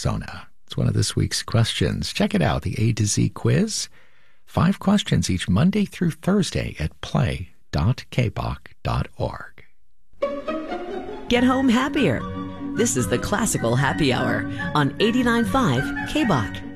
persona? It's one of this week's questions. Check it out, the A to Z quiz. 5 questions each Monday through Thursday at play.kbach.org. Get home happier. This is the Classical Happy Hour on 89.5 KBach.